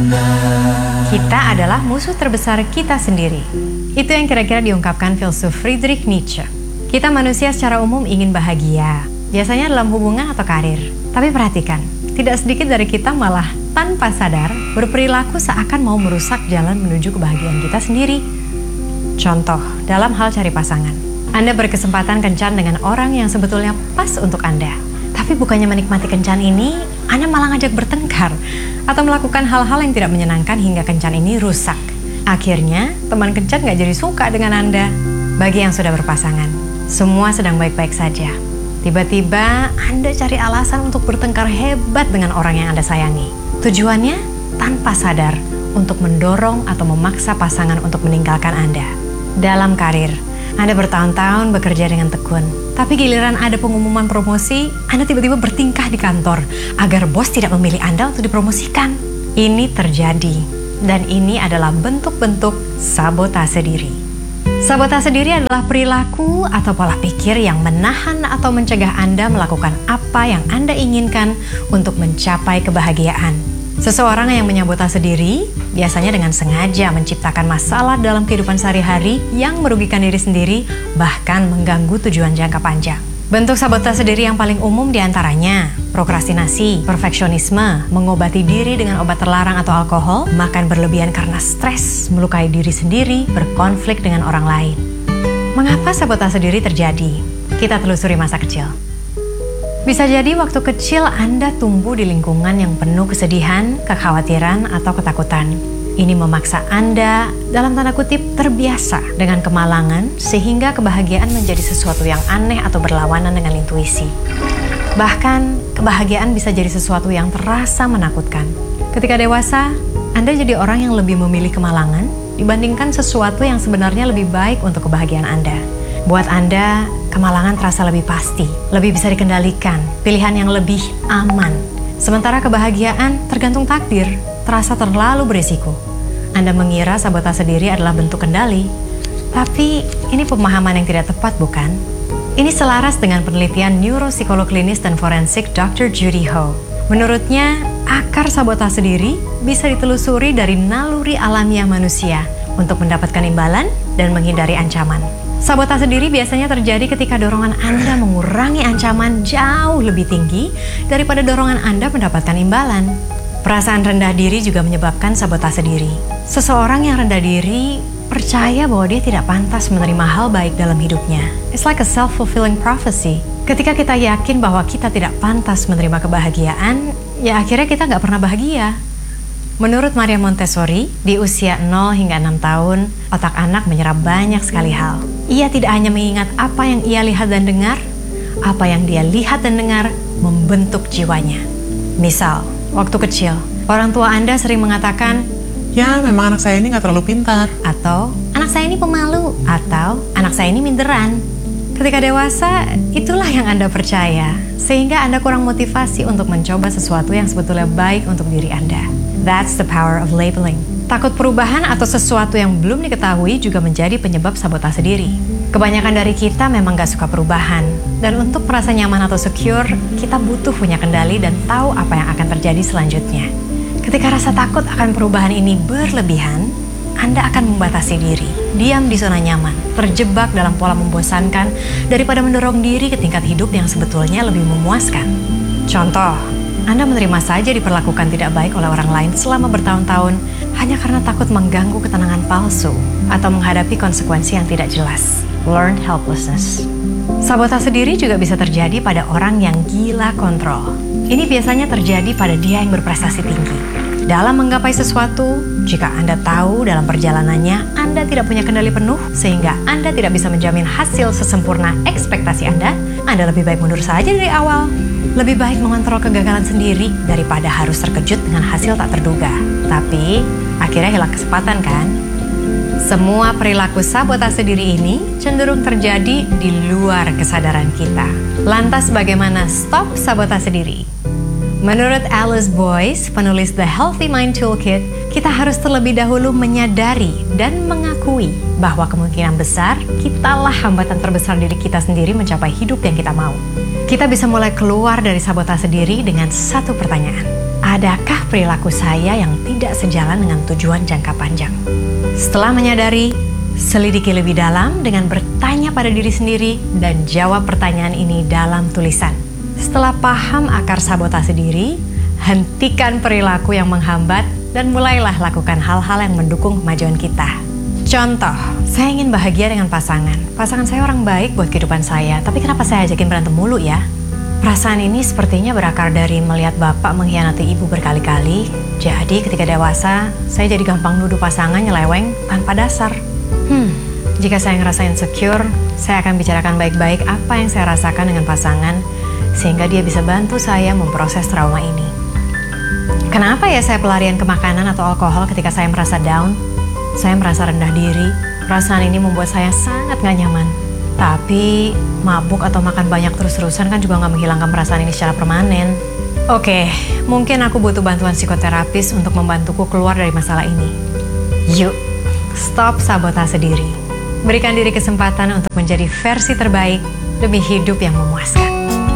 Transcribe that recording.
Kita adalah musuh terbesar kita sendiri. Itu yang kira-kira diungkapkan filsuf Friedrich Nietzsche. Kita manusia secara umum ingin bahagia, biasanya dalam hubungan atau karir. Tapi perhatikan, tidak sedikit dari kita malah tanpa sadar berperilaku seakan mau merusak jalan menuju kebahagiaan kita sendiri. Contoh, dalam hal cari pasangan. Anda berkesempatan kencan dengan orang yang sebetulnya pas untuk Anda. Tapi bukannya menikmati kencan ini, Anda malah ngajak bertengkar atau melakukan hal-hal yang tidak menyenangkan hingga kencan ini rusak. Akhirnya, teman kencan gak jadi suka dengan Anda. Bagi yang sudah berpasangan, semua sedang baik-baik saja. Tiba-tiba, Anda cari alasan untuk bertengkar hebat dengan orang yang Anda sayangi. Tujuannya, tanpa sadar, untuk mendorong atau memaksa pasangan untuk meninggalkan Anda. Dalam karir, Anda bertahun-tahun bekerja dengan tekun. Tapi giliran ada pengumuman promosi, Anda tiba-tiba bertingkah di kantor agar bos tidak memilih Anda untuk dipromosikan. Ini terjadi, dan ini adalah bentuk-bentuk sabotase diri. Sabotase diri adalah perilaku atau pola pikir yang menahan atau mencegah Anda melakukan apa yang Anda inginkan untuk mencapai kebahagiaan. Seseorang yang menyabotase diri biasanya dengan sengaja menciptakan masalah dalam kehidupan sehari-hari yang merugikan diri sendiri, bahkan mengganggu tujuan jangka panjang. Bentuk sabotase diri yang paling umum diantaranya prokrastinasi, perfeksionisme, mengobati diri dengan obat terlarang atau alkohol, makan berlebihan karena stres, melukai diri sendiri, berkonflik dengan orang lain. Mengapa sabotase diri terjadi? Kita telusuri masa kecil. Bisa jadi waktu kecil Anda tumbuh di lingkungan yang penuh kesedihan, kekhawatiran, atau ketakutan. Ini memaksa Anda, dalam tanda kutip, terbiasa dengan kemalangan sehingga kebahagiaan menjadi sesuatu yang aneh atau berlawanan dengan intuisi. Bahkan, kebahagiaan bisa jadi sesuatu yang terasa menakutkan. Ketika dewasa, Anda jadi orang yang lebih memilih kemalangan dibandingkan sesuatu yang sebenarnya lebih baik untuk kebahagiaan Anda. Buat Anda, kemalangan terasa lebih pasti, lebih bisa dikendalikan, pilihan yang lebih aman. Sementara kebahagiaan tergantung takdir, terasa terlalu berisiko. Anda mengira sabotase diri adalah bentuk kendali, tapi ini pemahaman yang tidak tepat, bukan? Ini selaras dengan penelitian neuropsikolog klinis dan forensik Dr. Judy Ho. Menurutnya, akar sabotase diri bisa ditelusuri dari naluri alamiah manusia untuk mendapatkan imbalan dan menghindari ancaman. Sabotase diri biasanya terjadi ketika dorongan Anda mengurangi ancaman jauh lebih tinggi daripada dorongan Anda mendapatkan imbalan. Perasaan rendah diri juga menyebabkan sabotase diri. Seseorang yang rendah diri percaya bahwa dia tidak pantas menerima hal baik dalam hidupnya. It's like a self-fulfilling prophecy. Ketika kita yakin bahwa kita tidak pantas menerima kebahagiaan, ya akhirnya kita nggak pernah bahagia. Menurut Maria Montessori, di usia 0 hingga 6 tahun, otak anak menyerap banyak sekali hal. Ia tidak hanya mengingat apa yang ia lihat dan dengar, apa yang dia lihat dan dengar membentuk jiwanya. Misal, waktu kecil, orang tua Anda sering mengatakan, "Ya, memang anak saya ini nggak terlalu pintar." Atau, "Anak saya ini pemalu." Atau, "Anak saya ini minderan." Ketika dewasa, itulah yang Anda percaya, sehingga Anda kurang motivasi untuk mencoba sesuatu yang sebetulnya baik untuk diri Anda. That's the power of labeling. Takut perubahan atau sesuatu yang belum diketahui juga menjadi penyebab sabotase diri. Kebanyakan dari kita memang gak suka perubahan. Dan untuk merasa nyaman atau secure, kita butuh punya kendali dan tahu apa yang akan terjadi selanjutnya. Ketika rasa takut akan perubahan ini berlebihan, Anda akan membatasi diri, diam di zona nyaman, terjebak dalam pola membosankan daripada mendorong diri ke tingkat hidup yang sebetulnya lebih memuaskan. Contoh, Anda menerima saja diperlakukan tidak baik oleh orang lain selama bertahun-tahun hanya karena takut mengganggu ketenangan palsu atau menghadapi konsekuensi yang tidak jelas. Learned helplessness. Sabotase diri juga bisa terjadi pada orang yang gila kontrol. Ini biasanya terjadi pada dia yang berprestasi tinggi. Dalam menggapai sesuatu, jika Anda tahu dalam perjalanannya Anda tidak punya kendali penuh sehingga Anda tidak bisa menjamin hasil sesempurna ekspektasi Anda lebih baik mundur saja dari awal. Lebih baik mengontrol kegagalan sendiri daripada harus terkejut dengan hasil tak terduga. Tapi, akhirnya hilang kesempatan kan? Semua perilaku sabotase diri ini cenderung terjadi di luar kesadaran kita. Lantas bagaimana stop sabotase diri? Menurut Alice Boyce, penulis The Healthy Mind Toolkit, kita harus terlebih dahulu menyadari dan mengakui bahwa kemungkinan besar kitalah hambatan terbesar diri kita sendiri mencapai hidup yang kita mau. Kita bisa mulai keluar dari sabotase diri dengan satu pertanyaan. adakah perilaku saya yang tidak sejalan dengan tujuan jangka panjang? Setelah menyadari, selidiki lebih dalam dengan bertanya pada diri sendiri dan jawab pertanyaan ini dalam tulisan. Setelah paham akar sabotase diri, hentikan perilaku yang menghambat dan mulailah lakukan hal-hal yang mendukung kemajuan kita. Contoh, saya ingin bahagia dengan pasangan. Pasangan saya orang baik buat kehidupan saya, tapi kenapa saya ajakin berantem mulu ya? Perasaan ini sepertinya berakar dari melihat bapak mengkhianati ibu berkali-kali. Jadi ketika dewasa, saya jadi gampang nuduh pasangan nyeleweng tanpa dasar. Jika saya ngerasa insecure, saya akan bicarakan baik-baik apa yang saya rasakan dengan pasangan, sehingga dia bisa bantu saya memproses trauma ini. Kenapa ya saya pelarian ke makanan atau alkohol ketika saya merasa down? Saya merasa rendah diri. Perasaan ini membuat saya sangat gak nyaman. Tapi mabuk atau makan banyak terus-terusan kan juga gak menghilangkan perasaan ini secara permanen. Oke, mungkin aku butuh bantuan psikoterapis untuk membantuku keluar dari masalah ini. Yuk, stop sabotase diri. Berikan diri kesempatan untuk menjadi versi terbaik demi hidup yang memuaskan.